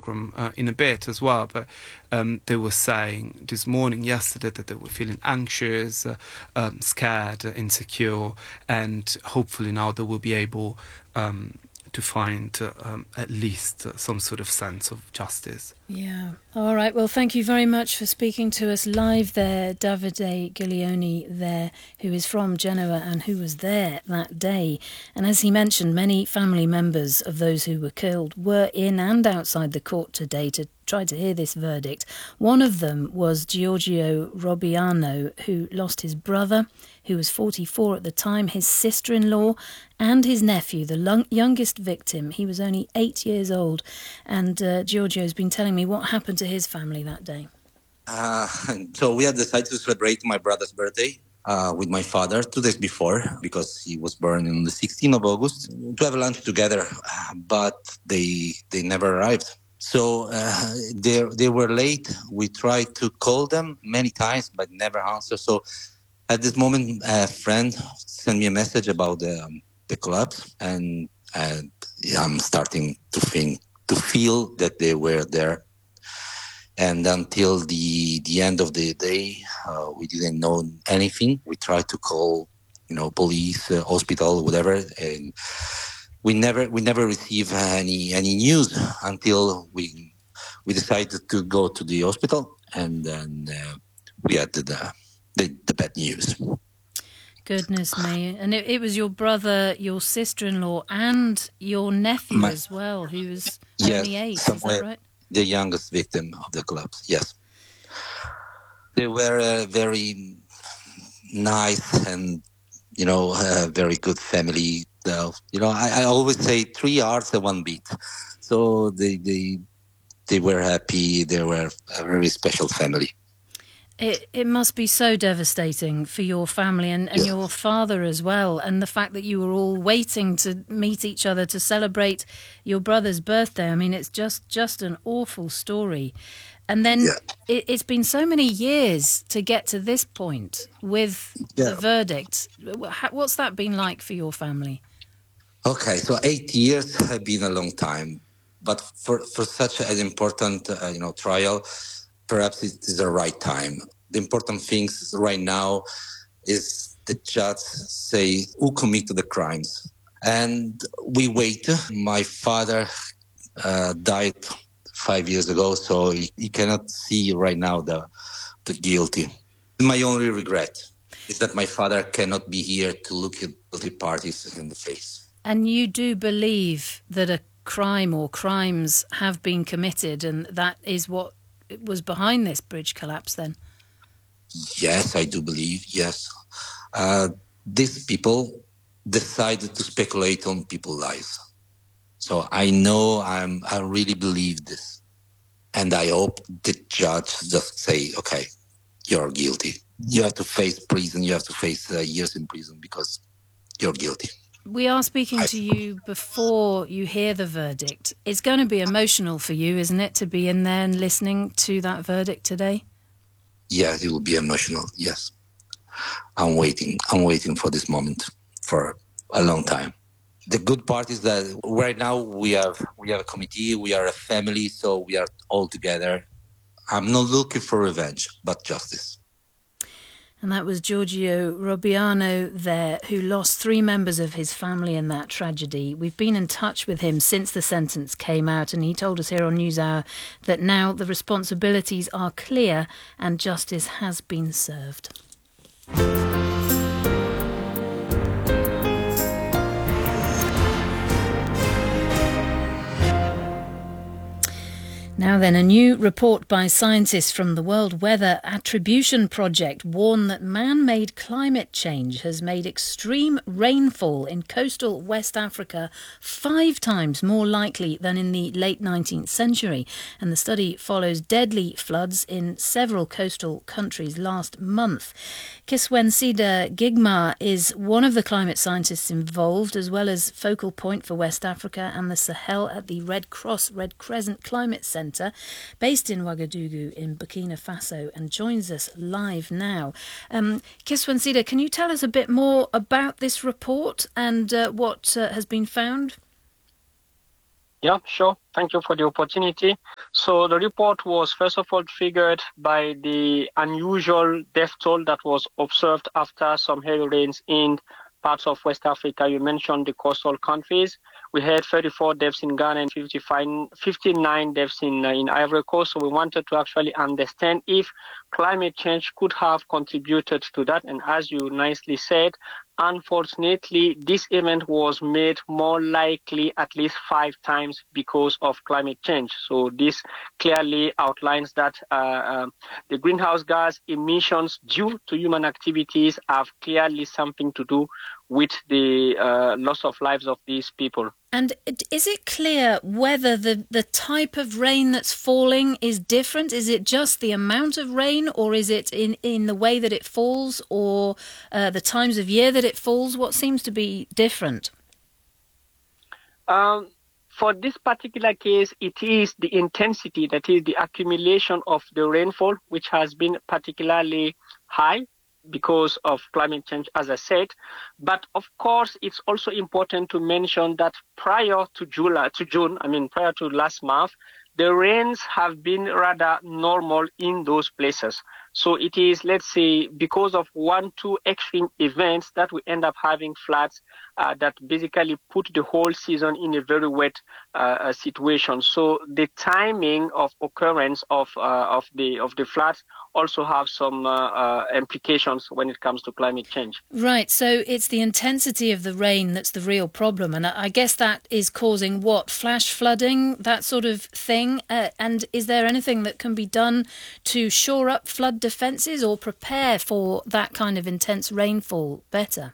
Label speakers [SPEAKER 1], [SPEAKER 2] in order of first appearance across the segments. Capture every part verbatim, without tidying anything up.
[SPEAKER 1] programme uh, in a bit as well, but um, they were saying this morning, yesterday, that they were feeling anxious, uh, um, scared, uh, insecure, and hopefully now they will be able um, to find uh, um, at least uh, some sort of sense of justice.
[SPEAKER 2] Yeah. All right. Well, thank you very much for speaking to us live there, Davide Giglioni there, who is from Genoa and who was there that day. And as he mentioned, many family members of those who were killed were in and outside the court today to try to hear this verdict. One of them was Giorgio Robbiano, who lost his brother, who was forty-four at the time, his sister-in-law and his nephew, the long- youngest victim. He was only eight years old. And uh, Giorgio's been telling me what happened to his family that day.
[SPEAKER 3] Uh, so we had decided to celebrate my brother's birthday uh, with my father two days before, because he was born on the sixteenth of August, to have lunch together, but they they never arrived. So uh, they they were late. We tried to call them many times, but never answered. So at this moment, a friend sent me a message about the, um, the collapse, and, and I'm starting to think, to feel that they were there. And until the the end of the day, uh, we didn't know anything. We tried to call, you know, police, uh, hospital, whatever, and we never we never received any any news until we we decided to go to the hospital, and then uh, we had the, the the bad news.
[SPEAKER 2] Goodness me. And it, it was your brother, your sister-in-law, and your nephew My, as well, who was
[SPEAKER 3] yes,
[SPEAKER 2] only eight, is that right?
[SPEAKER 3] The youngest victim of the collapse, yes. They were a very nice and, you know, a very good family. Uh, you know, I, I always say three hearts and one beat. So they, they, they were happy. They were a very special family.
[SPEAKER 2] It it must be so devastating for your family and, and yes. your father as well, and the fact that you were all waiting to meet each other to celebrate your brother's birthday. I mean, it's just, just an awful story. And then yeah. it, it's been so many years to get to this point with yeah. the verdict. What's that been like for your family?
[SPEAKER 3] Okay, so eight years have been a long time, but for, for such an important uh, you know trial, perhaps it is the right time. The important things right now is the judge say who committed the crimes. And we wait. My father uh, died five years ago, so he, he cannot see right now the, the guilty. My only regret is that my father cannot be here to look at guilty parties in the face.
[SPEAKER 2] And you do believe that a crime or crimes have been committed, and that is what was behind this bridge collapse then?
[SPEAKER 3] Yes, I do believe, yes. Uh, these people decided to speculate on people's lives. So I know, I'm, I really believe this. And I hope the judge just say, okay, you're guilty. You have to face prison, you have to face uh, years in prison because you're guilty.
[SPEAKER 2] We are speaking to you before you hear the verdict. It's going to be emotional for you, isn't it, to be in there and listening to that verdict today?
[SPEAKER 3] Yes, it will be emotional, yes. I'm waiting. I'm waiting for this moment for a long time. The good part is that right now we have we have a committee, we are a family, so we are all together. I'm not looking for revenge, but justice.
[SPEAKER 2] And that was Giorgio Robbiano there, who lost three members of his family in that tragedy. We've been in touch with him since the sentence came out, and he told us here on NewsHour that now the responsibilities are clear and justice has been served. Now then, a new report by scientists from the World Weather Attribution Project warn that man-made climate change has made extreme rainfall in coastal West Africa five times more likely than in the late nineteenth century. And the study follows deadly floods in several coastal countries last month. Kiswensida Gigma is one of the climate scientists involved, as well as focal point for West Africa and the Sahel at the Red Cross Red Crescent Climate Centre, based in Ouagadougou in Burkina Faso, and joins us live now. Um, Kiswensida, can you tell us a bit more about this report and uh, what uh, has been found?
[SPEAKER 4] Yeah, sure. Thank you for the opportunity. So the report was first of all triggered by the unusual death toll that was observed after some heavy rains in parts of West Africa. You mentioned the coastal countries. We had thirty-four deaths in Ghana and fifty-nine deaths in, uh, in Ivory Coast. So we wanted to actually understand if climate change could have contributed to that. And as you nicely said, unfortunately, this event was made more likely at least five times because of climate change. So this clearly outlines that uh, uh, the greenhouse gas emissions due to human activities have clearly something to do with the uh, loss of lives of these people.
[SPEAKER 2] And is it clear whether the, the type of rain that's falling is different? Is it just the amount of rain, or is it in, in the way that it falls, or uh, the times of year that it falls? What seems to be different?
[SPEAKER 4] Um, for this particular case, it is the intensity, that is the accumulation of the rainfall, which has been particularly high because of climate change, as I said. But of course, it's also important to mention that prior to July, to June, I mean, prior to last month, the rains have been rather normal in those places. So it is, let's say, because of one, two extreme events that we end up having floods uh, that basically put the whole season in a very wet uh, situation. So the timing of occurrence of uh, of the of the floods also have some uh, uh, implications when it comes to climate change.
[SPEAKER 2] Right. So it's the intensity of the rain that's the real problem, and I guess that is causing what, flash flooding, that sort of thing. Uh, and is there anything that can be done to shore up flood defences or prepare for that kind of intense rainfall better?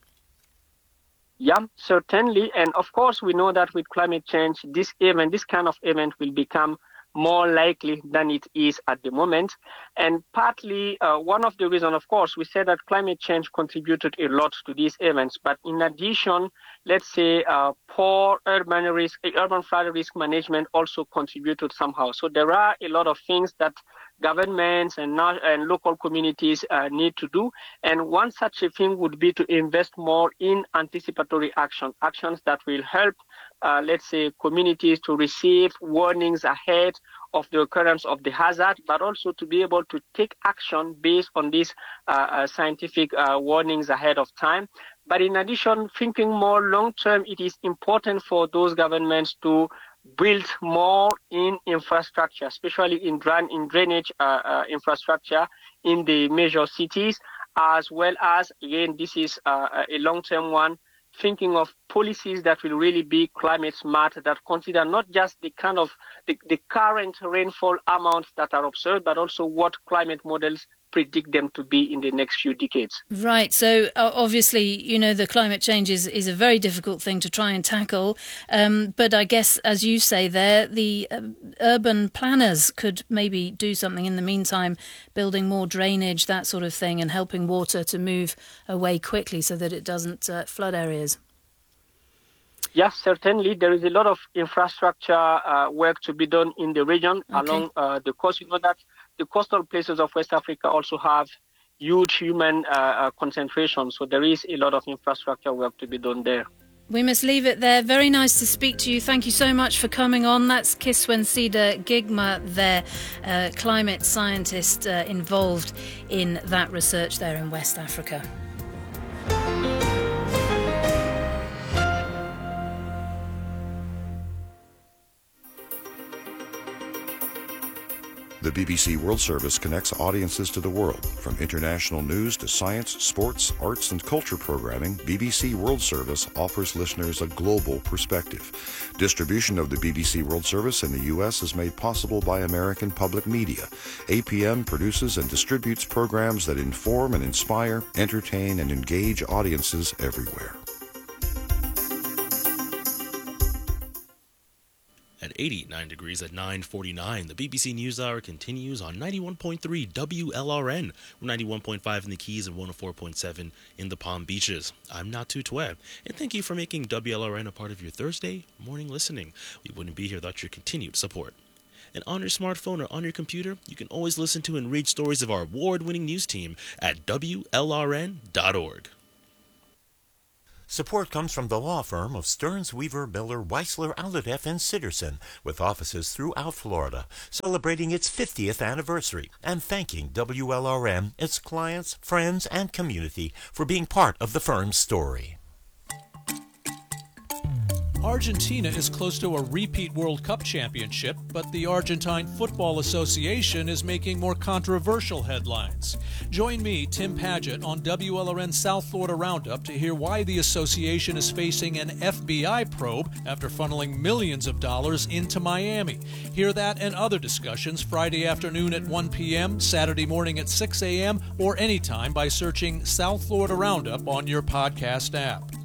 [SPEAKER 4] Yeah, certainly. And of course, we know that with climate change, this event, this kind of event will become more likely than it is at the moment. And partly, uh, one of the reasons, of course, we said that climate change contributed a lot to these events. But in addition, let's say uh, poor urban risk, urban flood risk management also contributed somehow. So there are a lot of things that governments and, and local communities uh, need to do. And one such a thing would be to invest more in anticipatory action, actions that will help, uh, let's say, communities to receive warnings ahead of the occurrence of the hazard, but also to be able to take action based on these uh, uh, scientific uh, warnings ahead of time. But in addition, thinking more long-term, it is important for those governments to build more in infrastructure, especially in, drain, in drainage uh, uh, infrastructure in the major cities, as well as, again, this is uh, a long-term one, thinking of policies that will really be climate smart, that consider not just the kind of the, the current rainfall amounts that are observed, but also what climate models predict them to be in the next few decades.
[SPEAKER 2] Right. So uh, obviously, you know, the climate change is, is a very difficult thing to try and tackle. Um, but I guess, as you say there, the uh, urban planners could maybe do something in the meantime, building more drainage, that sort of thing, and helping water to move away quickly so that it doesn't uh, flood areas.
[SPEAKER 4] Yes, certainly. There is a lot of infrastructure uh, work to be done in the region okay. along uh, the coast. You know that the coastal places of West Africa also have huge human uh, uh, concentration. So there is a lot of infrastructure work to be done there.
[SPEAKER 2] We must leave it there. Very nice to speak to you. Thank you so much for coming on. That's Kiswensida Gigma there, uh, climate scientist uh, involved in that research there in West Africa.
[SPEAKER 5] The B B C World Service connects audiences to the world. From international news to science, sports, arts, and culture programming, B B C World Service offers listeners a global perspective. Distribution of the B B C World Service in the U S is made possible by American Public Media. A P M produces and distributes programs that inform and inspire, entertain, and engage audiences everywhere.
[SPEAKER 6] At eighty-nine degrees at nine forty-nine, the B B C NewsHour continues on ninety-one point three W L R N. We're ninety-one point five in the Keys and one oh four point seven in the Palm Beaches. I'm Natu Twe, and thank you for making W L R N a part of your Thursday morning listening. We wouldn't be here without your continued support. And on your smartphone or on your computer, you can always listen to and read stories of our award-winning news team at W L R N dot org.
[SPEAKER 7] Support comes from the law firm of Stearns, Weaver, Miller, Weisler, Alhadeff, and Sitterson, with offices throughout Florida, celebrating its fiftieth anniversary and thanking W L R M, its clients, friends, and community for being part of the firm's story.
[SPEAKER 8] Argentina is close to a repeat World Cup championship, but the Argentine Football Association is making more controversial headlines. Join me, Tim Padgett, on W L R N South Florida Roundup to hear why the association is facing an F B I probe after funneling millions of dollars into Miami. Hear that and other discussions Friday afternoon at one p.m., Saturday morning at six a.m., or anytime by searching South Florida Roundup on your podcast app.